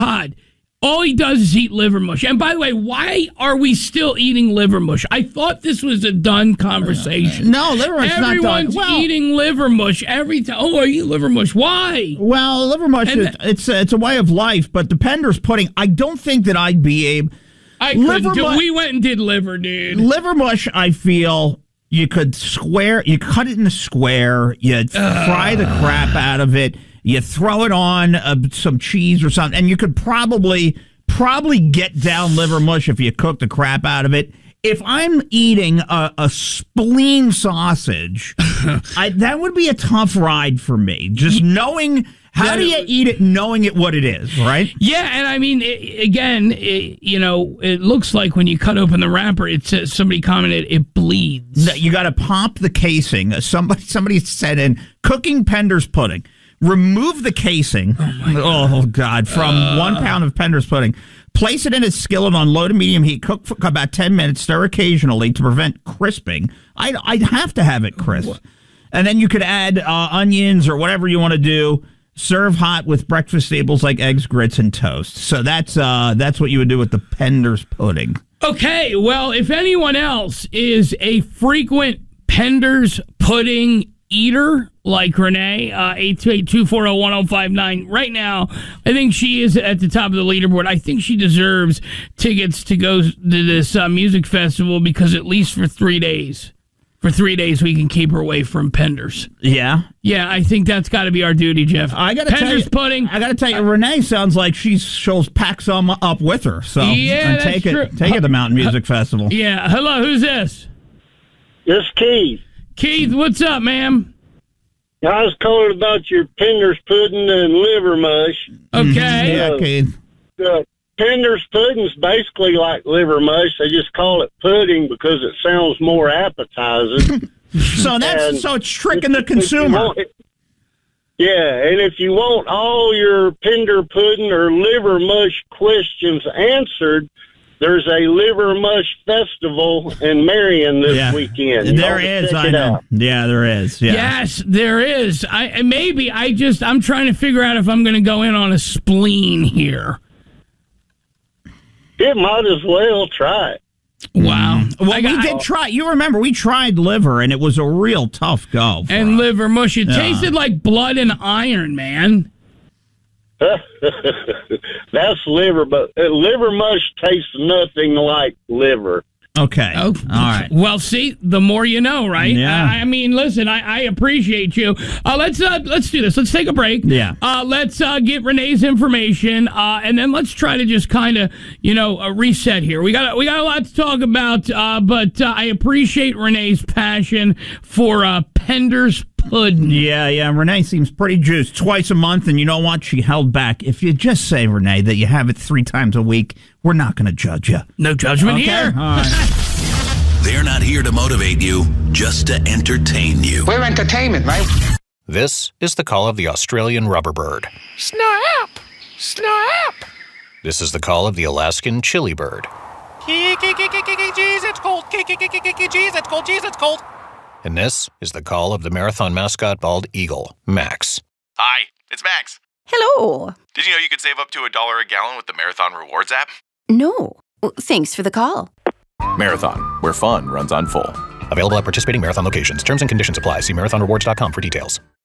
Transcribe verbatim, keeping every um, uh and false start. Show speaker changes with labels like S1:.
S1: God, all he does is eat liver mush. And by the way, why are we still eating liver mush? I thought this was a done conversation.
S2: No, liver mush is not done.
S1: Everyone's
S2: Well,
S1: eating liver mush every time. Oh, I eat liver mush. Why?
S2: Well, liver mush,
S1: And
S2: is, it's, it's a way of life, but the Pender's pudding, I don't think that I'd be able...
S1: I
S2: liver
S1: couldn't do,
S2: mu-
S1: we went and did liver, dude.
S2: Liver mush, I feel... You could square, you cut it in a square, you uh. fry the crap out of it, you throw it on uh, some cheese or something, and you could probably probably get down liver mush if you cook the crap out of it. If I'm eating a, a spleen sausage, I, that would be a tough ride for me. Just knowing... How do you eat it knowing it what it is, right?
S1: Yeah, and I mean, it, again, it, you know, it looks like when you cut open the wrapper, it says, somebody commented, it bleeds.
S2: No, you got to pop the casing. Somebody somebody said in cooking Pender's pudding, remove the casing. Oh, my God. Oh, God. From uh, one pound of Pender's pudding. Place it in a skillet on low to medium heat. Cook for about ten minutes. Stir occasionally to prevent crisping. I'd, I'd have to have it crisp. What? And then you could add uh, onions or whatever you want to do. Serve hot with breakfast staples like eggs, grits, and toast. So that's uh, that's what you would do with the Pender's pudding.
S1: Okay, well, if anyone else is a frequent Pender's pudding eater like Renee, uh, eight two eight, two four zero, one zero five nine, right now, I think she is at the top of the leaderboard. I think she deserves tickets to go to this uh, music festival because at least for three days. For three days, we can keep her away from Pender's.
S2: Yeah?
S1: Yeah, I think that's got to be our duty, Jeff.
S2: I gotta tell
S1: Pender's
S2: you,
S1: pudding.
S2: I got to tell you, Renee sounds like she's, she'll pack some up with her. So
S1: yeah,
S2: and
S1: that's
S2: take
S1: true.
S2: it, take it to Mountain Music Festival.
S1: Yeah. Hello, who's this?
S3: This Keith.
S1: Keith, what's up, ma'am?
S3: I was calling about your Pender's pudding and liver mush.
S1: Okay.
S2: Yeah,
S3: Uh,
S2: Keith.
S3: Uh, Pender's pudding's basically like liver mush. They just call it pudding because it sounds more appetizing.
S2: So that's
S3: And
S2: so it's tricking the
S3: if you
S2: consumer.
S3: want it- yeah, and if you want all your Pender pudding or liver mush questions answered, there's a liver mush festival in Marion this
S2: Yeah.
S3: weekend. You
S2: There
S3: ought to
S2: is,
S3: check
S2: I
S3: it
S2: know.
S3: out.
S2: Yeah, there is. Yeah.
S1: Yes, there is. I and maybe I just I'm trying to figure out if I'm going to go in on a spleen here.
S3: It might as well try it.
S1: Wow.
S2: Well,
S1: I got-
S2: we did try. You remember we tried liver, and it was a real tough go. for
S1: And
S2: us.
S1: liver mush. It
S2: Yeah.
S1: tasted like blood and iron, man.
S3: That's liver, but uh, liver mush tastes nothing like liver.
S2: Okay.
S1: Oh,
S2: All right.
S1: Well, see, the more you know, right?
S2: Yeah.
S1: I, I mean, listen, I, I appreciate you. Uh, let's uh, let's do this. Let's take a break.
S2: Yeah.
S1: Uh, let's uh, get Renee's information, uh, and then let's try to just kind of, you know, uh, reset here. We got we got a lot to talk about, uh, but uh, I appreciate Renee's passion for uh, Pender's pudding.
S2: Yeah, yeah. Renee seems pretty juiced. Twice a month, and you know what? She held back. If you just say, Renee, that you have it three times a week, we're not going to judge you.
S1: No judgment
S2: Okay?
S1: here.
S2: All right.
S4: They're not here to motivate you, just to entertain you.
S5: We're entertainment, right?
S6: This is the call of the Australian rubber bird.
S5: Snap! Snap!
S6: This is the call of the Alaskan chili bird.
S5: Jeez, it's cold. Jeez, it's cold. Jeez, it's cold.
S6: And this is the call of the marathon mascot bald eagle, Max.
S7: Hi, it's Max.
S8: Hello.
S7: Did you know you could save up to a dollar a gallon with the Marathon Rewards app?
S8: No. Well, thanks for the call.
S9: Marathon, where fun runs on full.
S6: Available at participating marathon locations. Terms and conditions apply. See marathon rewards dot com for details.